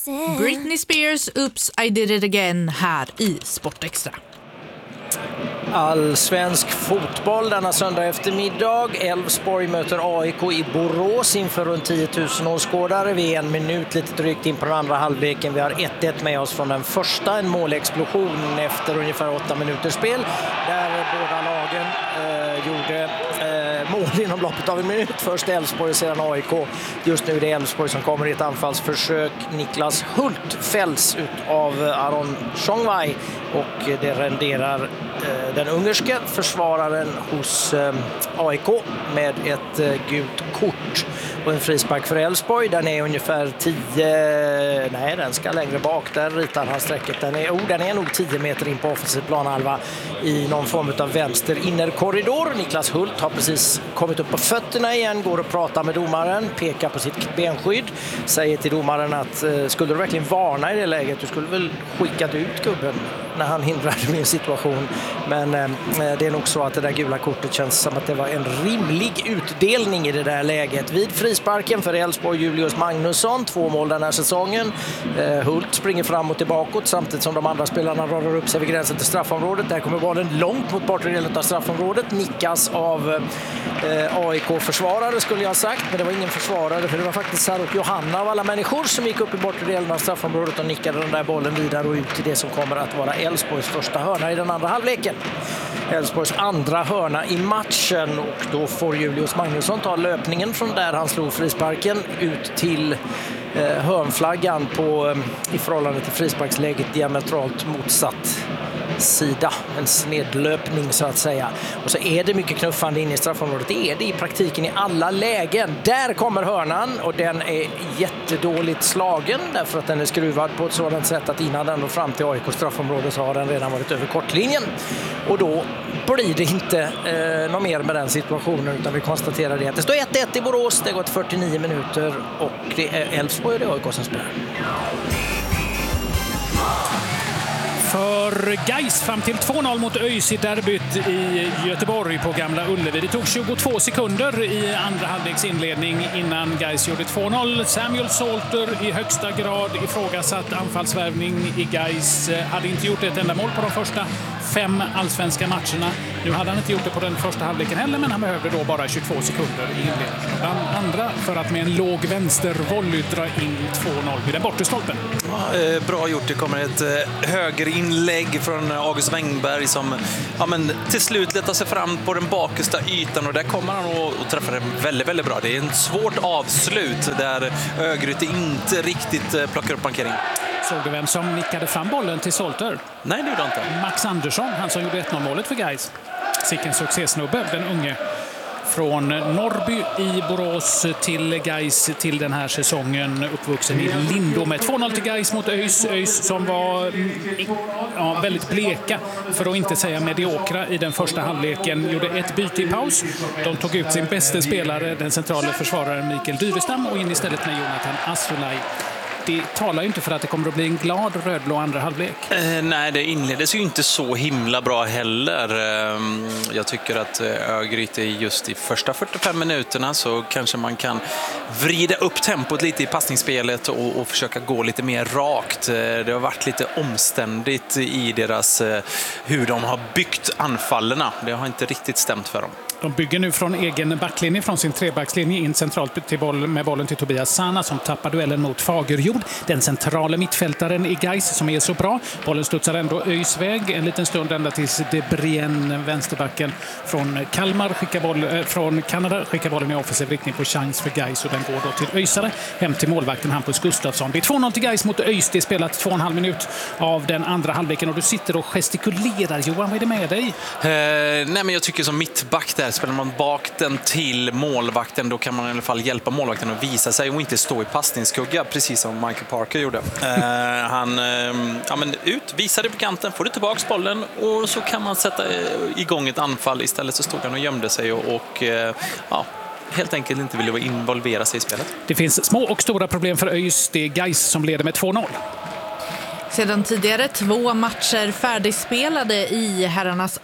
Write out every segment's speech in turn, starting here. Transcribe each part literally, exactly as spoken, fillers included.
Britney Spears, Oops, I did it again här i Sportextra. Allsvensk fotboll denna söndag eftermiddag. Elfsborg möter A I K i Borås inför runt tio tusen åskådare. Vi är en minut lite drygt in på den andra halvleken. Vi har ett ett med oss från den första. En målexplosion efter ungefär åtta minuters spel. Där båda lagen eh, gjorde eh, mål inom loppet av en minut. Först Elfsborg och sedan A I K. Just nu är det Elfsborg som kommer i ett anfallsförsök. Niklas Hult fälls ut av Aron Chongwai och det renderar eh, den ungerska försvararen hos eh, A I K med ett eh, gult kort och en frispark för Elfsborg. Den är ungefär tio, nej den ska längre bak, där ritar han strecket. Den är, oh, den är nog tio meter in på offensiv planhalva i någon form av vänster innerkorridor. Niklas Hult har precis kommit upp på fötterna igen, går och pratar med domaren, pekar på sitt benskydd, säger till domaren att eh, skulle du verkligen varna i det läget, du skulle väl skickat ut gubben när han hindrade min situation. Men eh, det är nog så att det där gula kortet känns som att det var en rimlig utdelning i det där läget. Vid frisparken för Elfsborg Julius Magnusson, två mål den här säsongen. Eh, Hult springer fram och tillbaka samtidigt som de andra spelarna rör upp sig vid gränsen till straffområdet. Där kommer bollen långt mot bortre delen av straffområdet. Nickas av eh, A I K-försvarare skulle jag ha sagt, men det var ingen försvarare för det var faktiskt Sarok Johanna av alla människor som gick upp i bortre delen av straffområdet och nickade den där bollen vidare och ut till det som kommer att vara Elfsborgs första hörna i den andra halvleken. Elfsborgs andra hörna i matchen, och då får Julius Magnusson ta löpningen från där han slog frisparken ut till eh, hörnflaggan på, eh, i förhållande till frisparksläget diametralt motsatt sida, en snedlöpning så att säga. Och så är det mycket knuffande in i straffområdet. Det är det i praktiken i alla lägen. Där kommer hörnan och den är jättedåligt slagen därför att den är skruvad på ett sådant sätt att innan den når fram till A I K straffområde så har den redan varit över kortlinjen. Och då blir det inte eh, något mer med den situationen, utan vi konstaterar det att det står ett ett i Borås, det har gått fyrtionio minuter och det är Elfsborg och det är A I K som spelar. För Gais fram till två noll mot ÖIS i derbyt i Göteborg på Gamla Ullevi. Det tog tjugotvå sekunder i andra halvleks inledning innan Gais gjorde två noll. Samuel Salter i högsta grad ifrågasatt anfallsvärvning i Gais. Hade inte gjort ett enda mål på de första fem allsvenska matcherna. Nu hade han inte gjort det på den första halvleken heller, men han behövde då bara tjugotvå sekunder i inledningen. Bland andra för att med en låg vänstervolley dra in två noll vid den bortre stolpen. Ja, eh, bra gjort. Det kommer ett eh, högerinlägg från August Wengberg som ja, men till slut letar sig fram på den bakersta ytan, och där kommer han och, och träffar det väldigt, väldigt bra. Det är en svårt avslut där Örgryte inte riktigt eh, plockar upp markeringen. Såg du vem som nickade fram bollen till Salter? Nej, det gjorde inte. Max Andersson, han som gjorde ett noll-målet för Gais. Sicken succésnubbe, den unge. Från Norrby i Borås till Gais till den här säsongen, uppvuxen i Lindome. två noll till Gais mot ÖIS. ÖIS som var ja, väldigt bleka, för att inte säga mediokra, i den första halvleken. Gjorde ett byte i paus. De tog ut sin bästa spelare, den centrala försvararen Mikael Dyrestam, och in istället med Jonathan Asulaj. Det talar ju inte för att det kommer att bli en glad rödblå andra halvlek. Eh, nej, det inleddes ju inte så himla bra heller. Eh, jag tycker att Örgryte just i första fyrtiofem minuterna så kanske man kan vrida upp tempot lite i passningsspelet och, och försöka gå lite mer rakt. Eh, det har varit lite omständigt i deras eh, hur de har byggt anfallerna. Det har inte riktigt stämt för dem. De bygger nu från egen backlinje, från sin trebackslinje in centralt till boll, med bollen till Tobias Sana som tappar duellen mot Fagerjord. Den centrala mittfältaren i Gais som är så bra. Bollen studsar ändå ÖIS väg en liten stund ända tills Debrien, vänsterbacken från Kalmar, skickar boll, äh, från Kanada, skickar bollen i offensiv riktning på chans för Gais, och den går då till ÖISare hem till målvakten Hampus Gustafsson. Det är två noll till Gais mot ÖIS. Det är spelat två och en halv minut av den andra halvleken, och du sitter och gestikulerar. Johan, vad är det med dig? Eh, nej, men jag tycker som mittback där, spelar man bak den till målvakten, då kan man i alla fall hjälpa målvakten att visa sig och inte stå i passningsskugga, precis som Michael Parker gjorde. Eh, han eh, ja, men ut, visade på kanten, får du tillbaka bollen och så kan man sätta igång ett anfall. Istället så stod han och gömde sig och, och eh, ja, helt enkelt inte ville involvera sig i spelet. Det finns små och stora problem för ÖIS. Det är Gais som leder med två noll. Sedan tidigare två matcher färdigspelade i herrarnas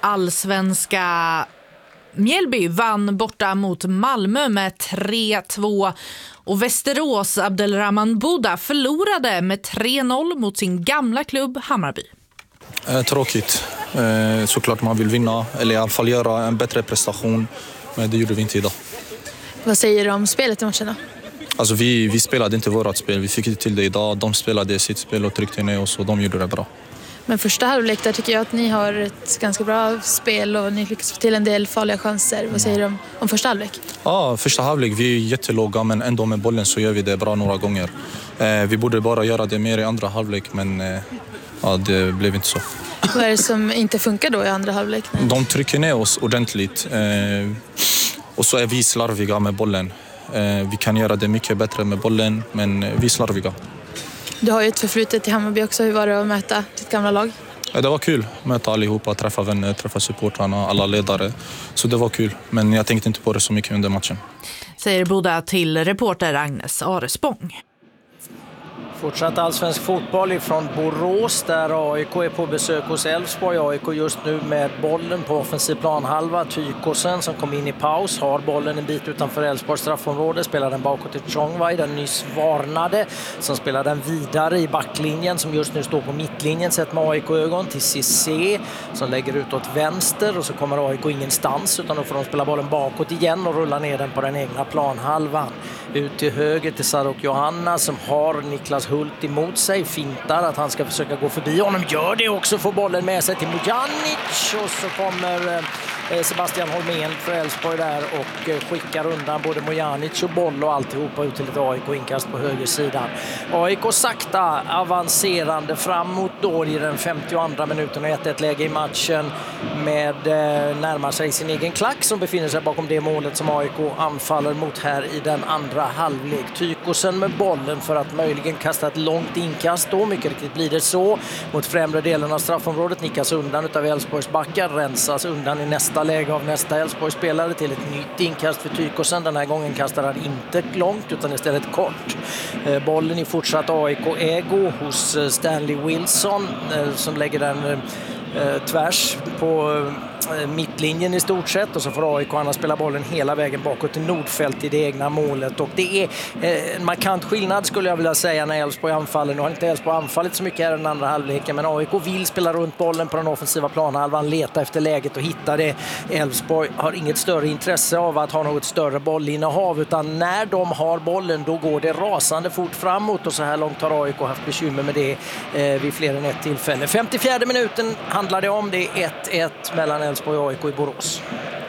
allsvenska. Mjällby vann borta mot Malmö med tre två. Och Västerås Abdelrahman Buda förlorade med tre noll mot sin gamla klubb Hammarby. Eh, tråkigt. Eh, såklart man vill vinna, eller i alla fall göra en bättre prestation. Men det gjorde vi inte idag. Vad säger du om spelet i matcherna? Alltså vi, vi spelade inte vårat spel, vi fick inte till det idag. De spelade sitt spel och tryckte ner oss och de gjorde det bra. Men första halvlek där tycker jag att ni har ett ganska bra spel och ni lyckas få till en del farliga chanser. Vad säger du om, om första halvlek? Ja, första halvlek, vi är jättelåga men ändå med bollen så gör vi det bra några gånger. Eh, vi borde bara göra det mer i andra halvlek men eh, ja, det blev inte så. Vad är det som inte funkar då i andra halvlek? De trycker ner oss ordentligt eh, och så är vi slarviga med bollen. Eh, vi kan göra det mycket bättre med bollen men vi är slarviga. Du har ju ett förflutet i Hammarby också. Hur var det att möta ditt gamla lag? Ja, det var kul. Möta allihopa, träffa vänner, träffa supportrarna, alla ledare. Så det var kul. Men jag tänkte inte på det så mycket under matchen. Säger Boda till reporter Agnes Arespång. Fortsatt allsvensk fotboll ifrån Borås där A I K är på besök hos Elfsborg. A I K just nu med bollen på offensiv planhalva. Tykosen som kom in i paus har bollen en bit utanför Elfsborgs straffområde. Spelar den bakåt till Chongwai, den nyss varnade. Som spelar den vidare i backlinjen som just nu står på mittlinjen sett med A I K-ögon till Cissé som lägger ut åt vänster. Och så kommer A I K ingenstans utan då får de spela bollen bakåt igen och rulla ner den på den egna planhalvan. Ut till höger till Sarok Johanna som har Niklas Hult emot sig, fintar att han ska försöka gå förbi honom, gör det också, får bollen med sig till Mojanic och så kommer eh, Sebastian Holmén för Elfsborg där och eh, skickar undan både Mojanic och boll och alltihopa ut till ett A I K-inkast på högersidan. A I K sakta avancerande framåt då i den femtioandra minuten och ett ett läge i matchen med eh, närmar sig sin egen klack som befinner sig bakom det målet som A I K anfaller mot här i den andra halvlek. Tykosen med bollen för att möjligen kasta ett långt inkast då, mycket riktigt blir det så mot främre delen av straffområdet, nickas undan utav Elfsborgs backar, rensas undan i nästa läge av nästa Elfsborgs spelare till ett nytt inkast för Tykosen. Den här gången kastar han inte långt utan istället kort. Eh, bollen i fortsatt A I K-ägo hos eh, Stanley Wilson eh, som lägger den eh, tvärs på eh, mittlinjen i stort sett och så får A I K Anna spela bollen hela vägen bakåt till Nordfält i det egna målet och det är eh, en markant skillnad skulle jag vilja säga när Elfsborg anfaller. Nu har inte Elfsborg anfallit så mycket här den andra halvleken men A I K vill spela runt bollen på den offensiva planhalvan, leta efter läget och hitta det. Elfsborg har inget större intresse av att ha något större bollinnehav utan när de har bollen då går det rasande fort framåt och så här långt har A I K haft bekymmer med det eh, vid fler än ett tillfälle. femtiofjärde minuten handlar det om, det är ett ett mellan Elfsborg och A I K i Borås.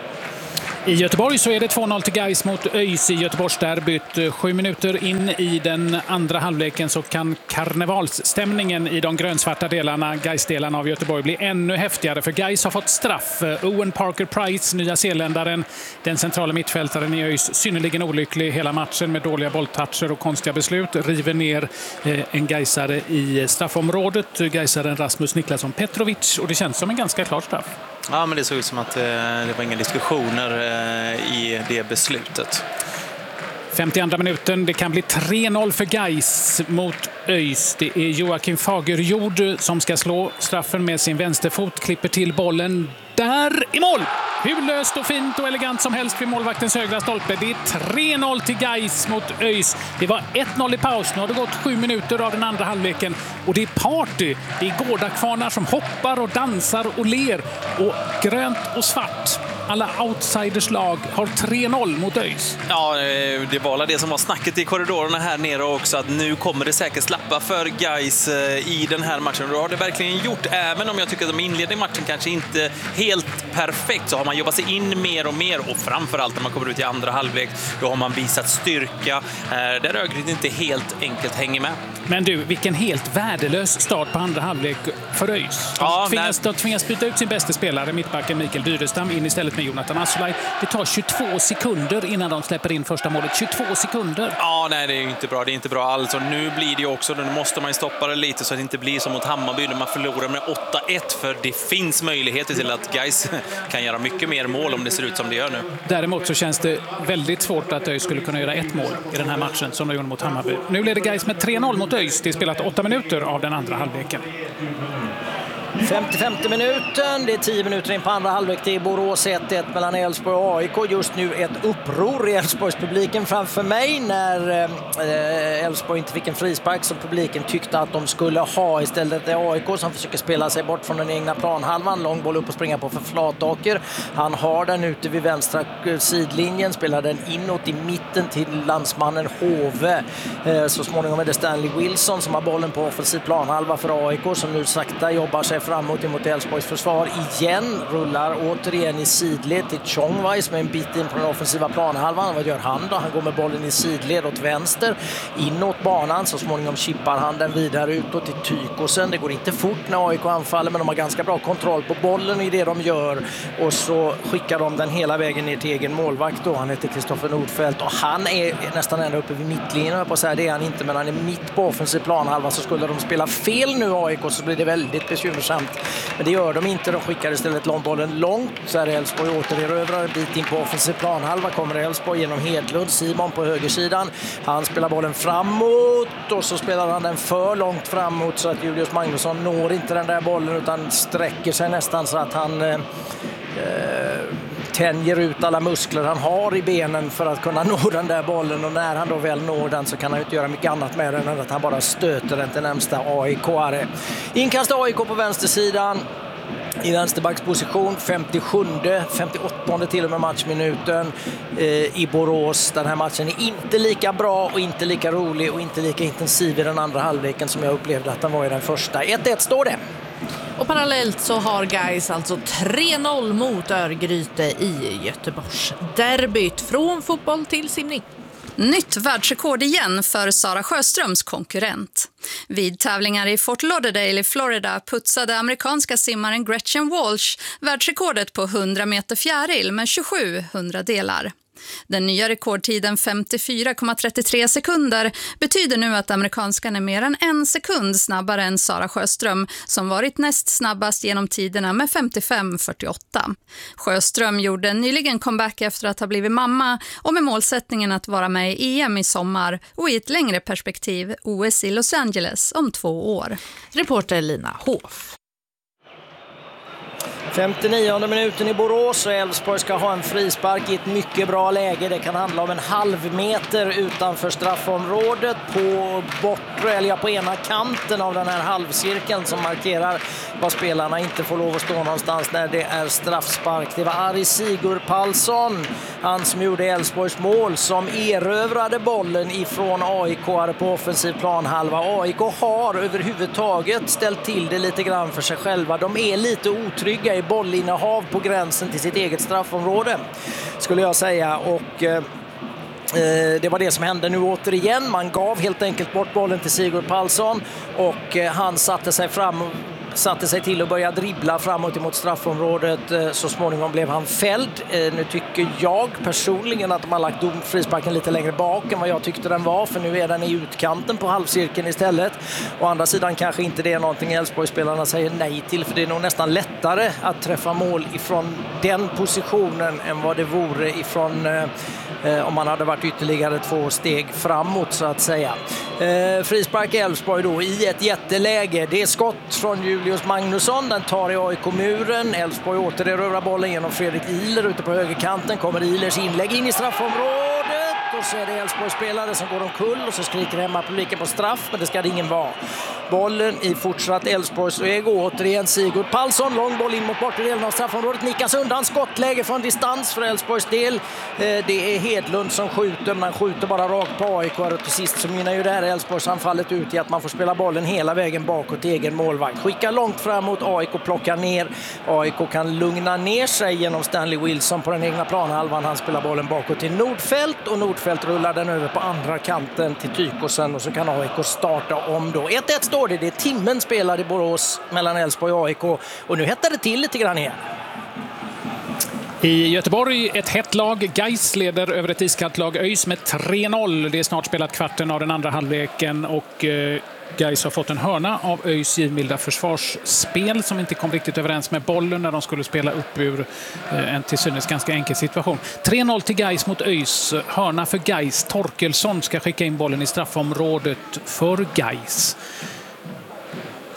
I Göteborg så är det två noll till Gais mot ÖIS i Göteborgsderbyt. Sju minuter in i den andra halvleken så kan karnevalsstämningen i de grönsvarta delarna, Gais-delarna av Göteborg, bli ännu häftigare. För Gais har fått straff. Owen Parker-Price, nya zeeländaren, den centrala mittfältaren i ÖIS, synnerligen olycklig hela matchen med dåliga bolltoucher och konstiga beslut. River ner en Gaisare i straffområdet, Gaisaren Rasmus Niklasson Petrovic, och det känns som en ganska klar straff. Ja, men det såg ut som att eh, det var inga diskussioner eh, i det beslutet. femtioandra minuten, det kan bli tre noll för Gais mot ÖIS. Det är Joakim Fagerjord som ska slå straffen med sin vänsterfot, klipper till bollen där i mål. Hur löst och fint och elegant som helst vid målvaktens högra stolpe. Det är tre noll till Gais mot ÖIS. Det var ett noll i paus. Nu har det gått sju minuter av den andra halvleken. Och det är party. Det är gårdakvarnar som hoppar och dansar och ler. Och grönt och svart. Alla outsiders lag har tre noll mot ÖIS. Ja, det var det som var snacket i korridorerna här nere också. Att nu kommer det säkert slappa för Gais i den här matchen. Och det har det verkligen gjort. Även om jag tycker att de inledde matchen kanske inte helt perfekt så har man jobbat sig in mer och mer. Och framförallt när man kommer ut i andra halvlek då har man visat styrka. Där Örgryte inte helt enkelt hänger med. Men du, vilken helt värdelös start på andra halvlek för ÖIS. De, ja, tvingas, de tvingas byta ut sin bästa spelare, mittbacken Mikael Dyrestam, in istället med Jonathan Aslaj. Det tar tjugotvå sekunder innan de släpper in första målet. tjugotvå sekunder. Ja, nej, det är inte bra. Det är inte bra alls. Och nu blir det också, nu måste man stoppa det lite så att det inte blir som mot Hammarby när man förlorar med åtta ett. För det finns möjligheter till att Gais kan göra mycket mer mål om det ser ut som det gör nu. Däremot så känns det väldigt svårt att ÖIS skulle kunna göra ett mål i den här matchen som de gjorde mot Hammarby. Nu leder Gais med tre noll mot ÖIS. Det är spelat åtta minuter av den andra halvleken. femtiofemte minuten, det är tio minuter in på andra halvlek. Det är Borås ett ett mellan Elfsborg och A I K. Just nu ett uppror i Elfsborgspubliken framför mig när Elfsborg inte fick en frispark som publiken tyckte att de skulle ha. Istället är A I K som försöker spela sig bort från den egna planhalvan. Lång boll upp och springa på för Flataker. Han har den ute vid vänstra sidlinjen, spelar den inåt i mitten till landsmannen Hove. Så småningom är det Stanley Wilson som har bollen på offensiv planhalva för A I K som nu sakta jobbar sig framåt emot Elfsborgs försvar igen. Rullar återigen i sidled till Chongwais med en bit in på den offensiva planhalvan. Vad gör han då? Han går med bollen i sidled åt vänster inåt banan. Så småningom chippar han den vidare utåt till Tykosen. Det går inte fort när A I K anfaller, men de har ganska bra kontroll på bollen i det de gör. Och så skickar de den hela vägen ner till egen målvakt då. Han heter Kristoffer Nordfeldt och han är nästan ända uppe vid mittlinjen. På så här, det är han inte, men han är mitt på offensiv planhalva. Så skulle de spela fel nu A I K så blir det väldigt bekymmersamt. Men det gör de inte. De skickar istället långbollen långt. Så är Elfsborg återerövrar en bit in på offensiv planhalva. Kommer Elfsborg genom Hedlund. Simon på högersidan. Han spelar bollen framåt och så spelar han den för långt framåt så att Julius Magnusson når inte den där bollen utan sträcker sig nästan så att han eh, tänjer ut alla muskler han har i benen för att kunna nå den där bollen, och när han då väl når den så kan han inte göra mycket annat med den än att han bara stöter den till närmsta A I K-are. Inkast A I K på vänstersidan i vänsterbacksposition, femtiosjunde, femtioåttonde till och med matchminuten eh, i Borås. Den här matchen är inte lika bra och inte lika rolig och inte lika intensiv i den andra halvleken som jag upplevde att den var i den första. ett ett står det. Och parallellt så har Gais alltså tre noll mot Örgryte i Göteborgs derbyt. Från fotboll till simning. Nytt världsrekord igen för Sara Sjöströms konkurrent. Vid tävlingar i Fort Lauderdale i Florida putsade amerikanska simmaren Gretchen Walsh världsrekordet på hundra meter fjäril med tjugosju hundradelar. Den nya rekordtiden femtiofyra komma trettiotre sekunder betyder nu att amerikanskan är mer än en sekund snabbare än Sara Sjöström som varit näst snabbast genom tiderna med femtiofem fyrtioåtta. Sjöström gjorde nyligen comeback efter att ha blivit mamma och med målsättningen att vara med i E M i sommar och i ett längre perspektiv O S i Los Angeles om två år. Reporter Lina Hoff. femtionionde minuten i Borås och Elfsborg ska ha en frispark i ett mycket bra läge. Det kan handla om en halv meter utanför straffområdet på bortre, eller på ena kanten av den här halvcirkeln som markerar var spelarna inte får lov att stå någonstans när det är straffspark. Det var Ari Sigurd Palsson, han som gjorde Elfsborgs mål, som erövrade bollen ifrån A I K på offensiv planhalva. A I K har överhuvudtaget ställt till det lite grann för sig själva. De är lite otrygga i bollinnehav på gränsen till sitt eget straffområde, skulle jag säga, och eh, det var det som hände nu återigen. Man gav helt enkelt bort bollen till Sigurd Palsson och eh, han satte sig fram satte sig till och började dribbla framåt emot straffområdet. Så småningom blev han fälld. Nu tycker jag personligen att de har lagt frisparken lite längre bak än vad jag tyckte den var, för nu är den i utkanten på halvcirkeln istället. Å andra sidan kanske inte det är någonting Elfsborgsspelarna säger nej till, för det är nog nästan lättare att träffa mål ifrån den positionen än vad det vore ifrån eh, om man hade varit ytterligare två steg framåt så att säga. Eh, frispark Elfsborg då i ett jätteläge. Det är skott från Julius Magnusson, den tar i A I K-muren. Elfsborg återerövrar bollen genom Fredrik Ihler ute på högerkanten. Kommer Ihlers inlägg in i straffområdet och så är det Elfsborg-spelare som går omkull och så skriker hemma publiken på straff, men det ska det ingen vara. Bollen i fortsatt Elfsborgs väg, återigen Sigurd Palsson, lång boll in mot bortre delen av straffområdet, nickas undan, skottläge från distans för Elfsborgs del. Det är Hedlund som skjuter, men han skjuter bara rakt på A I K och till sist så mynnar ju det här Elfsborgs anfallet ut i att man får spela bollen hela vägen bakåt till egen målvakt. Skickar långt framåt, A I K plockar ner. A I K kan lugna ner sig genom Stanley Wilson på den egna planhalvan. Han spelar bollen bakåt till Nordfeldt och Nordfeldt rullar den över på andra kanten till Tykosen och så kan A I K starta om då. ett ett står det, det är timmen spelar i Borås mellan Elfsborg och A I K och nu hettar det till lite grann igen. I Göteborg ett hett lag. Gais leder över ett iskallt lag ÖIS med tre noll. Det är snart spelat kvarten av den andra halvleken och eh, Gais har fått en hörna av ÖIS givmilda försvarsspel som inte kom riktigt överens med bollen när de skulle spela upp ur eh, en till synes ganska enkel situation. tre noll till Gais mot ÖIS. Hörna för Gais. Torkelsson ska skicka in bollen i straffområdet för Gais.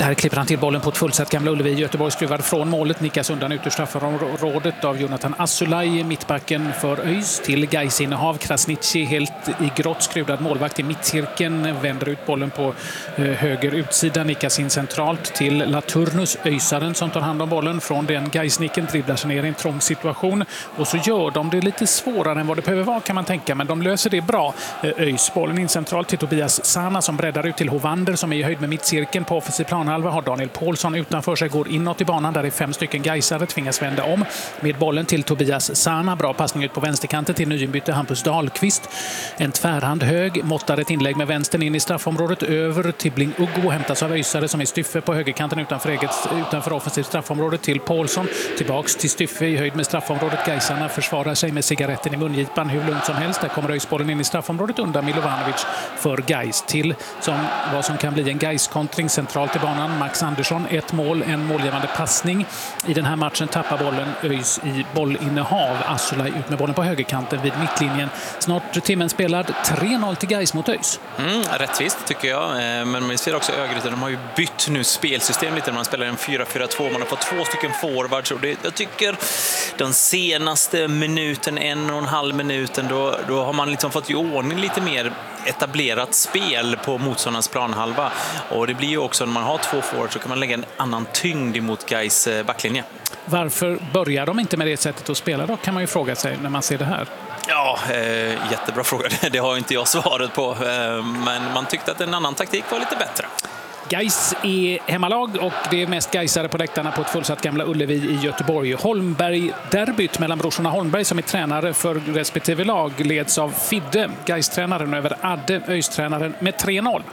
Där klipper han till bollen på ett fullsatt Gamla Ullevi. Göteborg skruvar från målet, nickas undan ut ur straffområdet av Jonathan Asulaj, mittbacken för ÖIS, till Gais innehav. Krasniqi helt i grått skruvad målvakt i mittcirkeln, vänder ut bollen på höger utsida, nickas in centralt till Laturnus, öisaren som tar hand om bollen från den Gaisnicken, dribblar sig ner i en trång situation och så gör de det lite svårare än vad det behöver vara, kan man tänka, men de löser det bra. ÖIS bollen in centralt till Tobias Sana som breddar ut till Hovander som är i höjd med mittcirkeln på offensiv planhalva, har Daniel Paulsson utanför sig, går inåt i banan där är fem stycken Gaisare, tvingas vända om med bollen till Tobias Sana, bra passning ut på vänsterkanten till nyinbytte Hampus Dahlqvist, en tvärhand hög, måttar ett inlägg med vänstern in i straffområdet, över Tibbling Uggo, hämtas av öisare som är Styffe på högerkanten utanför, eget, utanför offensivt straffområde till Paulsson, tillbaks till Styffe i höjd med straffområdet. Gaisarna försvarar sig med cigaretten i mungipan hur lugnt som helst. Där kommer öisbollen in i straffområdet undan Milovanovic för Gais till som vad som kan bli en Gais-kontring centralt i banan. Max Andersson, ett mål, en målgivande passning. I den här matchen tappar bollen ÖIS i bollinnehav. Asulaj ut med bollen på högerkanten vid mittlinjen. Snart timmen spelad, tre noll till Gais mot ÖIS. Mm, rättvist tycker jag, men man ser också Örgryte, de har ju bytt nu spelsystem lite när man spelar en fyra fyra två, man har fått två stycken forwards och det, jag tycker den senaste minuten, en och en halv minuten, då, då har man liksom fått i ordning lite mer etablerat spel på motståndarnas planhalva, och det blir ju också när man har två forwards så kan man lägga en annan tyngd emot Gais backlinje. Varför börjar de inte med det sättet att spela då, kan man ju fråga sig när man ser det här. Ja, eh, jättebra fråga. Det har inte jag svaret på. Eh, men man tyckte att en annan taktik var lite bättre. Gais är hemmalag och det är mest Gaisare på läktarna på ett fullsatt Gamla Ullevi i Göteborg. Holmberg-derbyt mellan brorsorna Holmberg som är tränare för respektive lag leds av Fidde, Gais-tränaren, över Adde, ÖIS-tränaren, med tre noll.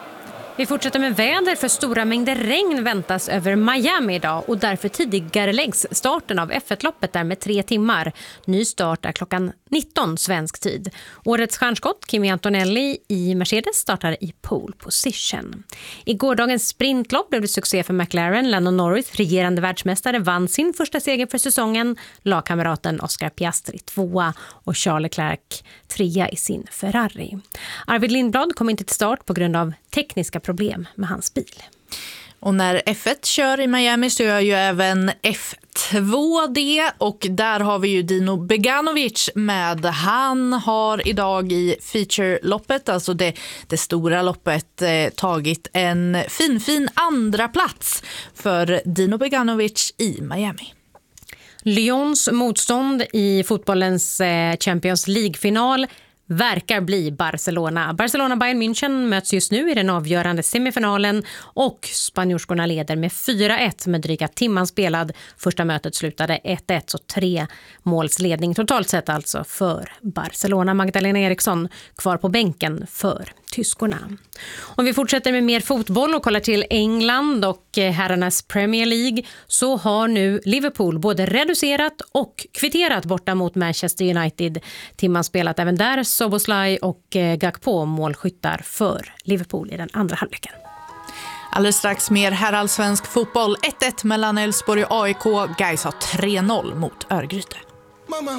Vi fortsätter med väder, för stora mängder regn väntas över Miami idag och därför tidigare läggs starten av F ett-loppet där med tre timmar. Ny start är klockan nitton svensk tid. Årets stjärnskott Kimi Antonelli i Mercedes startar i pole position. I gårdagens sprintlopp blev det succé för McLaren. Lando Norris, regerande världsmästare, vann sin första seger för säsongen. Lagkameraten Oscar Piastri tvåa och Charles Leclerc trea i sin Ferrari. Arvid Lindblad kom inte till start på grund av tekniska problem med hans bil. Och när F ett kör i Miami så gör ju även F två det, och där har vi ju Dino Beganovic med. Han har idag i feature-loppet, alltså det, det stora loppet, eh, tagit en fin fin andra plats för Dino Beganovic i Miami. Lyons motstånd i fotbollens eh, Champions League-final verkar bli Barcelona. Barcelona-Bayern München möts just nu i den avgörande semifinalen och spanjorskorna leder med fyra ett med dryga timman spelad. Första mötet slutade ett ett, så tre målsledning totalt sett alltså för Barcelona. Magdalena Eriksson kvar på bänken för tyskorna. Om vi fortsätter med mer fotboll och kollar till England och herrarnas Premier League, så har nu Liverpool både reducerat och kvitterat borta mot Manchester United. Timman spelat även där Szoboszlai och Gakpo målskyttar för Liverpool i den andra halvleken. Alldeles strax mer herrallsvensk fotboll. ett ett mellan Elfsborg och A I K. Gais har tre noll mot Örgryte.